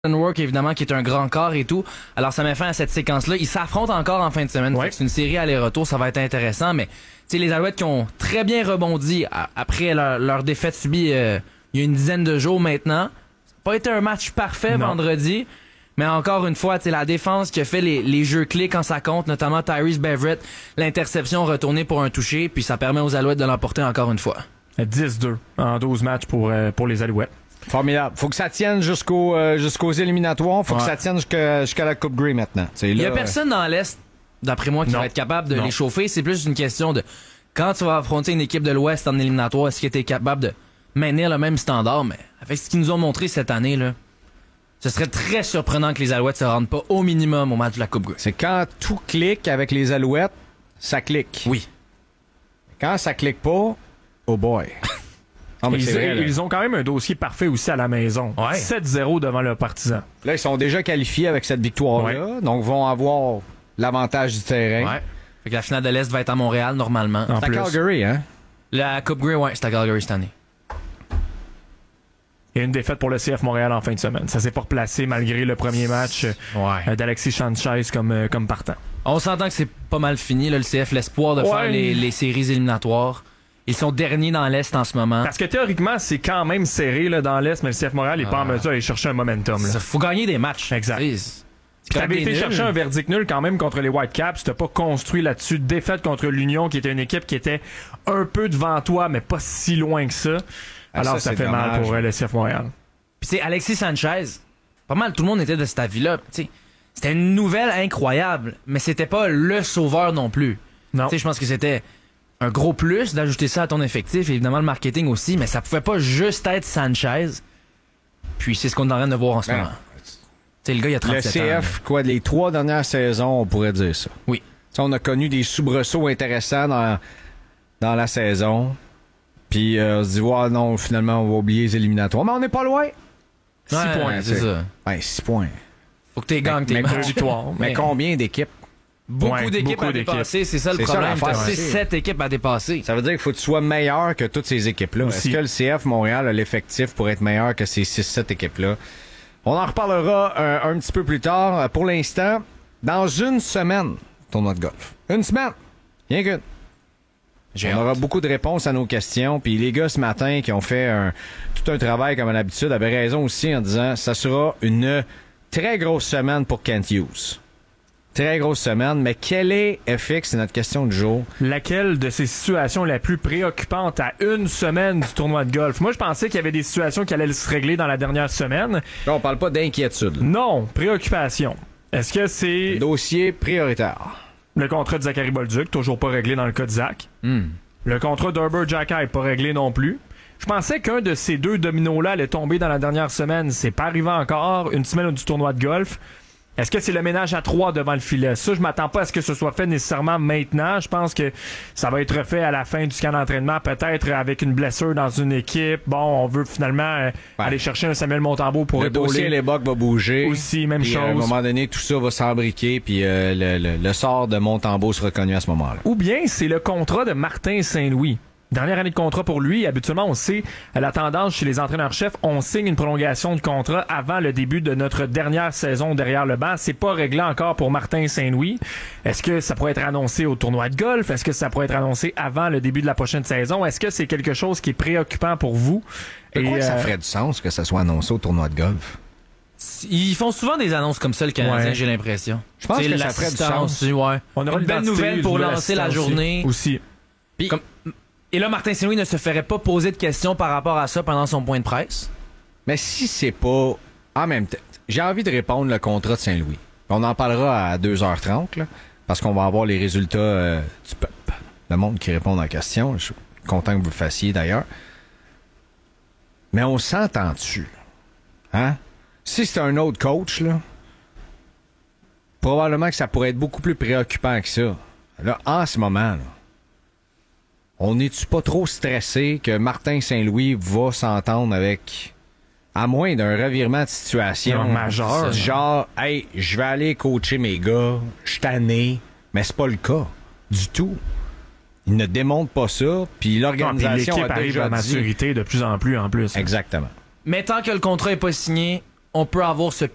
Work, évidemment, qui est un grand corps et tout. Alors, ça met fin à cette séquence-là. Ils s'affrontent encore en fin de semaine. Ouais. C'est une série aller-retour, ça va être intéressant. Mais, tu sais, les Alouettes qui ont très bien rebondi après leur défaite subie il y a une dizaine de jours maintenant. Ça n'a pas été un match parfait vendredi. Mais encore une fois, tu sais, la défense qui a fait les jeux clés quand ça compte, notamment Tyrese Beverett, l'interception retournée pour un toucher, puis ça permet aux Alouettes de l'emporter encore une fois. 10-2 en 12 matchs pour les Alouettes. Formidable. Faut que ça tienne jusqu'aux éliminatoires. Faut que ça tienne jusqu'à la Coupe Grey maintenant. Il y a personne dans l'Est, d'après moi, qui va être capable de les chauffer. C'est plus une question de quand tu vas affronter une équipe de l'Ouest en éliminatoire, est-ce que tu es capable de maintenir le même standard? Mais avec ce qu'ils nous ont montré cette année, là, ce serait très surprenant que les Alouettes se rendent pas au minimum au match de la Coupe Grey. C'est quand tout clique avec les Alouettes, ça clique. Oui. Quand ça clique pas, oh boy. Non, mais ils ont quand même un dossier parfait aussi à la maison. Ouais. 7-0 devant leurs partisans. Là, ils sont déjà qualifiés avec cette victoire-là, donc vont avoir l'avantage du terrain. Ouais. Fait que la finale de l'Est va être à Montréal, normalement. C'est à Calgary, hein? La Coupe Grey, ouais, c'est à Calgary cette année. Il y a une défaite pour le CF Montréal en fin de semaine. Ça s'est pas replacé malgré le premier match d'Alexis Sanchez comme partant. On s'entend que c'est pas mal fini, là, le CF, l'espoir de faire les séries éliminatoires. Ils sont derniers dans l'Est en ce moment. Parce que théoriquement, c'est quand même serré là, dans l'Est, mais le CF Montréal n'est pas en mesure d'aller chercher un momentum. Il faut gagner des matchs. Exact. Tu avais été chercher un verdict nul quand même contre les Whitecaps. Tu n'as pas construit là-dessus. Défaite contre l'Union, qui était une équipe qui était un peu devant toi, mais pas si loin que ça. Alors ça fait mal pour le CF Montréal. Puis c'est Alexis Sanchez. Pas mal tout le monde était de cet avis-là. T'sais, c'était une nouvelle incroyable, mais c'était pas le sauveur non plus. Non. Je pense que c'était un gros plus d'ajouter ça à ton effectif, évidemment le marketing aussi, mais ça pouvait pas juste être Sanchez. Puis c'est ce qu'on est en train de voir en ce moment. T'sais, le gars, il a 37 ans. Le CF, les 3 dernières saisons, on pourrait dire ça. Oui. T'sais, on a connu des soubresauts intéressants dans la saison. Puis on se dit, non, finalement, on va oublier les éliminatoires. Mais on n'est pas loin. 6 points, c'est ça. 6 points. Faut que tu gagnes tes matchs. Victoires. Mais combien d'équipes? Beaucoup d'équipes à dépasser, c'est ça le problème. T'as 6-7 équipes à dépasser. Ça veut dire qu'il faut que tu sois meilleur que toutes ces équipes-là. Est-ce que le CF Montréal a l'effectif pour être meilleur que ces 6-7 équipes-là? On en reparlera un petit peu plus tard. Pour l'instant, dans une semaine, tournoi de golf. Une semaine! Rien qu'une. On aura beaucoup de réponses à nos questions. Puis les gars ce matin qui ont fait tout un travail comme à l'habitude avaient raison aussi en disant ça sera une très grosse semaine pour Kent Hughes. Très grosse semaine, mais quelle est, FX, c'est notre question du jour. Laquelle de ces situations la plus préoccupante à une semaine du tournoi de golf? Moi, je pensais qu'il y avait des situations qui allaient se régler dans la dernière semaine. Là, on parle pas d'inquiétude. Là. Non, préoccupation. Est-ce que c'est... Dossier prioritaire. Le contrat de Zachary Bolduc, toujours pas réglé dans le cas de Zach. Le contrat d'Herbert Jacquet, pas réglé non plus. Je pensais qu'un de ces deux dominos-là allait tomber dans la dernière semaine. C'est pas arrivé encore. Une semaine du tournoi de golf. Est-ce que c'est le ménage à 3 devant le filet? Ça, je m'attends pas à ce que ce soit fait nécessairement maintenant. Je pense que ça va être fait à la fin du camp d'entraînement, peut-être avec une blessure dans une équipe. Bon, on veut finalement aller chercher un Samuel Montembeault pour épauler. Le dossier Léboc va bouger. Aussi, même chose. À un moment donné, tout ça va s'embriquer, puis le sort de Montembeault sera connu à ce moment-là. Ou bien, c'est le contrat de Martin Saint-Louis. Dernière année de contrat pour lui. Habituellement, on sait, la tendance chez les entraîneurs-chefs, on signe une prolongation de contrat avant le début de notre dernière saison derrière le banc. C'est pas réglé encore pour Martin Saint-Louis. Est-ce que ça pourrait être annoncé au tournoi de golf? Est-ce que ça pourrait être annoncé avant le début de la prochaine saison? Est-ce que c'est quelque chose qui est préoccupant pour vous? Pourquoi ça ferait du sens que ça soit annoncé au tournoi de golf? Ils font souvent des annonces comme ça, le Canadien, j'ai l'impression. Je pense que ça ferait du sens. On aura une belle nouvelle pour lancer la journée. Aussi. Puis, et là, Martin Saint-Louis ne se ferait pas poser de questions par rapport à ça pendant son point de presse? Mais si c'est pas... En même temps, j'ai envie de répondre le contrat de Saint-Louis. On en parlera à 2h30, là, parce qu'on va avoir les résultats du peuple. Le monde qui répond à la question. Je suis content que vous le fassiez, d'ailleurs. Mais on s'entend-tu? Hein? Si c'est un autre coach, là, probablement que ça pourrait être beaucoup plus préoccupant que ça. Là, en ce moment, là, on n'est-tu pas trop stressé que Martin Saint-Louis va s'entendre avec, à moins d'un revirement de situation majeur, du genre, hey, je vais aller coacher mes gars, je suis tanné, mais c'est pas le cas du tout. Il ne démontre pas ça, puis l'organisation l'équipe a arrive déjà à maturité de plus en plus en plus. Exactement. Mais tant que le contrat est pas signé, on peut avoir ce